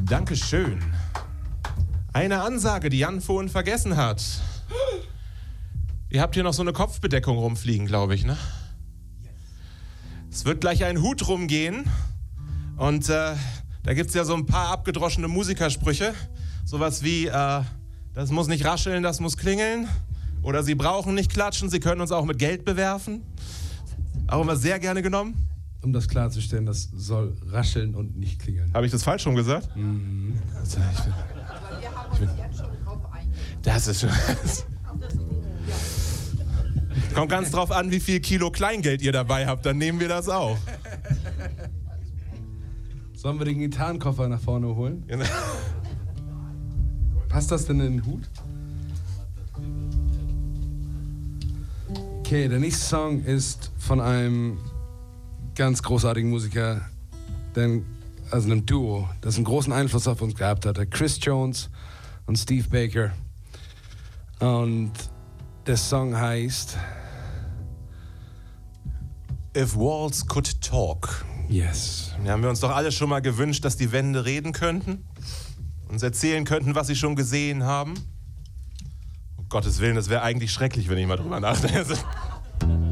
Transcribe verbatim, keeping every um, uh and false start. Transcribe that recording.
Dankeschön. Eine Ansage, die Jan vorhin vergessen hat. Ihr habt hier noch so eine Kopfbedeckung rumfliegen, glaube ich, ne? Es wird gleich ein Hut rumgehen. Und äh, da gibt es ja so ein paar abgedroschene Musikersprüche. Sowas wie, äh, das muss nicht rascheln, das muss klingeln. Oder Sie brauchen nicht klatschen, Sie können uns auch mit Geld bewerfen. Auch immer sehr gerne genommen. Um das klarzustellen, das soll rascheln und nicht klingeln. Habe ich das falsch rum gesagt? Mhm. Ich bin, Aber wir haben uns jetzt schon drauf eingestellt. das ist schon... Kommt ganz drauf an, wie viel Kilo Kleingeld ihr dabei habt, dann nehmen wir das auch. Sollen wir den Gitarrenkoffer nach vorne holen? Genau. Passt das denn in den Hut? Okay, der nächste Song ist von einem ganz großartigen Musiker, denn, also einem Duo, das einen großen Einfluss auf uns gehabt hatte. Chris Jones und Steve Baker. Und der Song heißt If Walls Could Talk. Yes. Ja, haben wir uns doch alle schon mal gewünscht, dass die Wände reden könnten, uns erzählen könnten, was sie schon gesehen haben. Um Gottes Willen, das wäre eigentlich schrecklich, wenn ich mal drüber nachdenke.